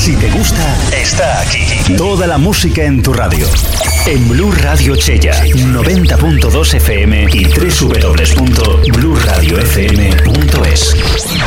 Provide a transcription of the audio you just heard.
Si te gusta, está aquí. Toda la música en tu radio. En Blu Radio Chella, 90.2 FM y www.chella.cat.